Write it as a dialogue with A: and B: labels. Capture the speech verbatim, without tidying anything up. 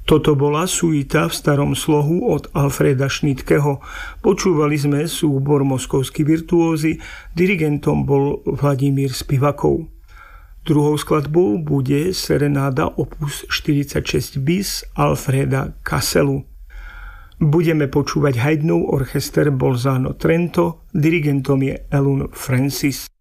A: Toto bola suita v starom slohu od Alfreda Schnittkeho. Počúvali sme súbor Moskovskí virtuózy, dirigentom bol Vladimír Spivakov. Druhou skladbou bude serenáda opus štyridsaťšesť bis Alfreda Kasselu. Budeme počúvať Haydnov orchester Bolzano Trento, dirigentom je Elun Francis.